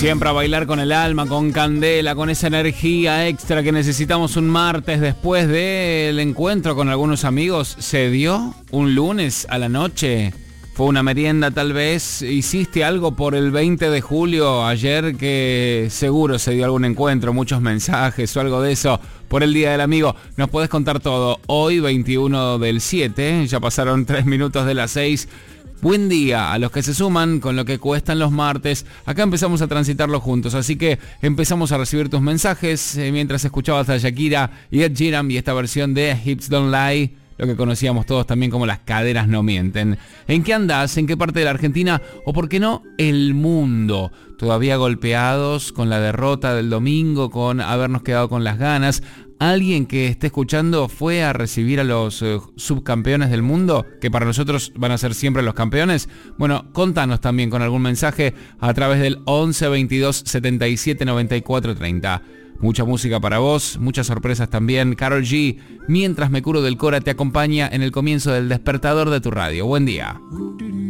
Siempre a bailar con el alma, con candela, con esa energía extra que necesitamos un martes después del encuentro con algunos amigos. ¿Se dio un lunes a la noche? ¿Fue una merienda tal vez? ¿Hiciste algo por el 20 de julio ayer que seguro se dio algún encuentro, muchos mensajes o algo de eso por el Día del Amigo? Nos podés contar todo. Hoy 21 del 7, ya pasaron 3 minutos de las 6. Buen día a los que se suman con lo que cuestan los martes. Acá empezamos a transitarlo juntos, así que empezamos a recibir tus mensajes mientras escuchabas a Shakira y Ed Sheeran y esta versión de Hips Don't Lie, lo que conocíamos todos también como Las Caderas No Mienten. ¿En qué andás? ¿En qué parte de la Argentina? O por qué no, el mundo. Todavía golpeados con la derrota del domingo, con habernos quedado con las ganas. ¿Alguien que esté escuchando fue a recibir a los subcampeones del mundo, que para nosotros van a ser siempre los campeones? Bueno, contanos también con algún mensaje a través del 11 22 77 94 30. Mucha música para vos, muchas sorpresas también. Karol G, Mientras me curo del Cora, te acompaña en el comienzo del despertador de tu radio. Buen día.